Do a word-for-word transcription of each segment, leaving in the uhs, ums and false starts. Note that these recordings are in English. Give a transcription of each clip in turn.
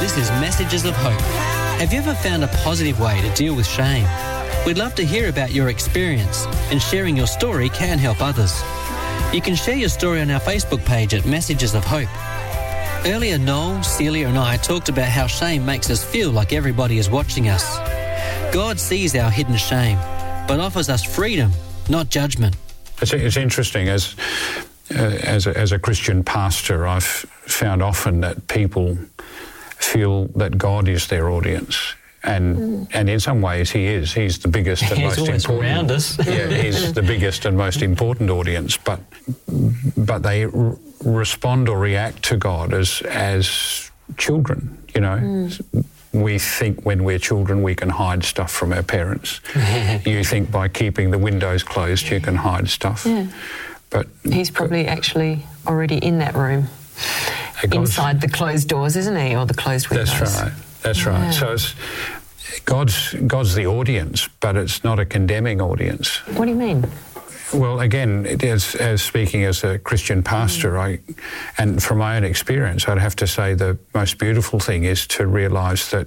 This is Messages of Hope. Have you ever found a positive way to deal with shame? We'd love to hear about your experience, and sharing your story can help others. You can share your story on our Facebook page at Messages of Hope. Earlier, Noel, Celia and I talked about how shame makes us feel like everybody is watching us. God sees our hidden shame, but offers us freedom, not judgment. It's, it's interesting, as, uh, as, a, as a Christian pastor, I've found often that people feel that God is their audience. And mm. and in some ways he is. He's the biggest and he's most important. Around us. Yeah, he's the biggest and most important audience. But but they r- respond or react to God as as children. You know, mm. we think when we're children we can hide stuff from our parents. You think by keeping the windows closed you can hide stuff. Yeah. But he's probably but, actually already in that room, inside the closed doors, isn't he, or the closed windows? That's right. That's right. Yeah. So it's, God's God's the audience, but it's not a condemning audience. What do you mean? Well, again, it is, as speaking as a Christian pastor, mm. I, and from my own experience, I'd have to say the most beautiful thing is to realise that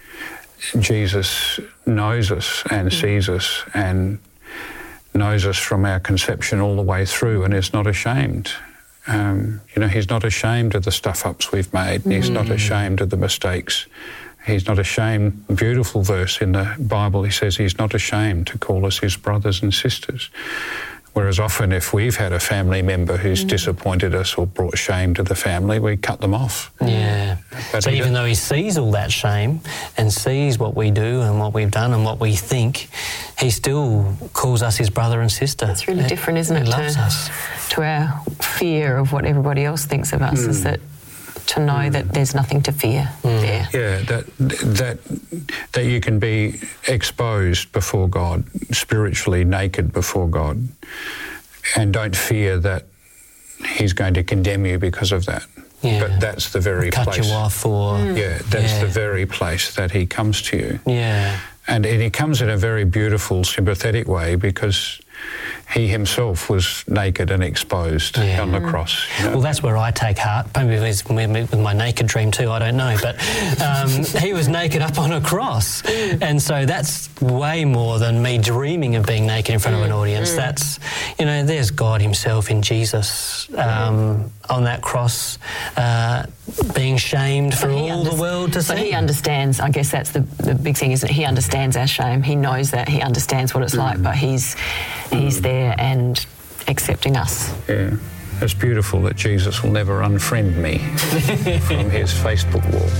Jesus knows us and mm. sees us and knows us from our conception all the way through, and is not ashamed. Um, you know, he's not ashamed of the stuff-ups we've made. Mm. He's not ashamed of the mistakes. He's not ashamed. Beautiful verse in the Bible, he says he's not ashamed to call us his brothers and sisters. Whereas often if we've had a family member who's mm. disappointed us or brought shame to the family, we cut them off. Yeah. But so even though he sees all that shame and sees what we do and what we've done and what we think, he still calls us his brother and sister. It's really it, different, isn't it? He loves to, us. To our fear of what everybody else thinks of us, mm. is that to know mm. that there's nothing to fear mm. there. Yeah, that that that you can be exposed before God, spiritually naked before God, and don't fear that he's going to condemn you because of that. Yeah. But that's the very Cut place. you off or... Mm. Yeah, that's yeah. the very place that he comes to you. Yeah. And, and he comes in a very beautiful, sympathetic way, because he himself was naked and exposed yeah. on the cross. You know? Well, that's where I take heart. Maybe with, with my naked dream too, I don't know. But um, he was naked up on a cross. And so that's way more than me dreaming of being naked in front of an audience. Mm. That's, you know, there's God himself in Jesus um, on that cross, uh, being shamed for all the world to see. So he understands, I guess that's the, the big thing, isn't it? He understands our shame. He knows that. He understands what it's mm. like, but he's he's mm. there and accepting us. Yeah. It's beautiful that Jesus will never unfriend me from his Facebook wall.